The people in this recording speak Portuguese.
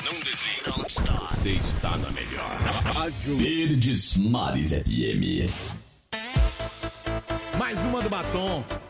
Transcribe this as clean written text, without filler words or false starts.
Não desliga. Don't stop. Você está na melhor. Rádio Verdes Mares FM. Mais uma do Batom.